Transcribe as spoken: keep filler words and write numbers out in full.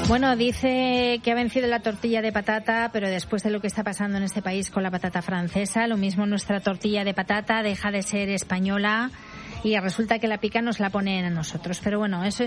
Bueno, dice que ha vencido la tortilla de patata, pero después de lo que está pasando en este país con la patata francesa, lo mismo nuestra tortilla de patata deja de ser española y resulta que la pica nos la ponen a nosotros. Pero bueno, eso es